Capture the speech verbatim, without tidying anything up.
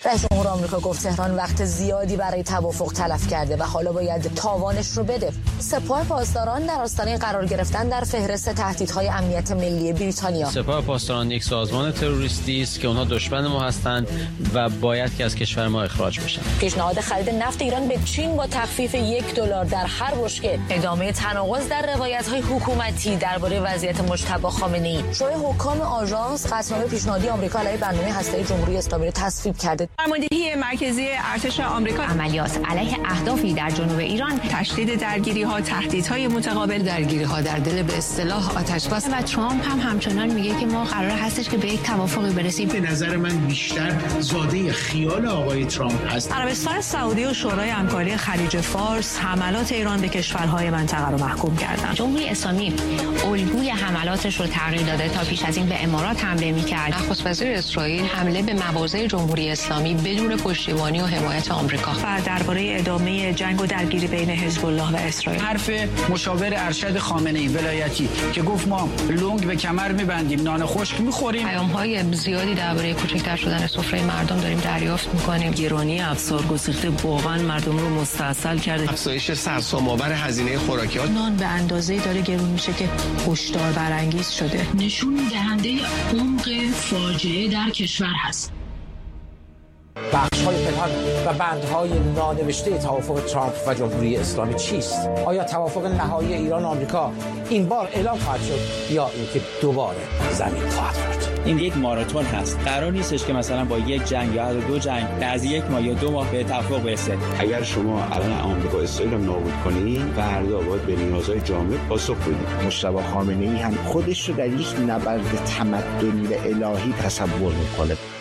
رئیس جمهور آمریکا گفت تهران وقت زیادی برای توافق تلف کرده و حالا باید تاوانش رو بده. سپاه پاسداران در آستانه قرار گرفتن در فهرست تهدیدهای امنیت ملی بریتانیا. سپاه پاسداران یک سازمان تروریستی است که اونها دشمن ما هستند و باید که از کشور ما اخراج بشن. پیشنهاد خرید نفت ایران به چین با تخفیف یک دلار در هر بشکه. ادامه تناقض در روایت‌های حکومتی درباره وضعیت مجتبی خامنه‌ای. شورای حکام آژانس قطعنامه پیشنهادی آمریکا علیه برنامه هسته‌ای جمهوری اسلامی را تصویب کرده. فرماندهی مرکزی ارتش آمریکا عملیات علیه اهدافی در جنوب ایران، تشدید درگیری‌ها، تهدیدهای متقابل، درگیری‌ها در دل به اصطلاح آتش‌بس و ترامپ هم همچنان میگه که ما قرار هستش که به یک توافقی برسیم. به نظر من بیشتر زاده خیال آقای ترامپ هست. عربستان سعودی و شورای همکاری خلیج فارس حملات ایران به کشورهای منطقه رو محکوم کردند. جمهوری اسلامی الگوی حملاتش رو تغییر داده تا پیش از این به امارات حمله می‌کرد. نخست وزیر اسرائیل حمله به مواضع جمهوری اسلامی بدون پشتیبانی و حمایت آمریکا. و درباره ادامه جنگ و درگیری بین حزب الله و اسرائیل. حرف مشاور ارشد خامنه‌ای ولایتی که گفت ما لنگ به کمر می‌بندیم، نان خشک می‌خوریم. پیام‌های زیادی درباره کوچکتر شدن سفره مردم داریم دریافت می‌کنیم. گرانی افسار گسیخته واقعا مردم رو مستاصل کرده. افزایش سرسام‌آور هزینه خوراکیات. نان به اندازه‌ای داره گرون میشه که هشدار برانگیز شده. نشون دهنده عمق فاجعه در کشور هست. بخش‌های پنهان و بندهای نانوشته توافق ترامپ و جمهوری اسلامی چیست؟ آیا توافق نهایی ایران و آمریکا این بار اعلام خواهد شد یا اینکه دوباره زمین خواهد خورد؟ این یک ماراتون هست. قرار نیستش که مثلا با یک جنگ یا دو جنگ از یک ماه یا دو ماه به توافق برسه. اگر شما الان آمریکا اسرائیل رو نابود کنید، فردا باید به نیازهای جامعه پاسخ بدید. مجتبی خامنه‌ای هم خودش رو در یک نبرد تمدنی و الهی تصور می‌کنه.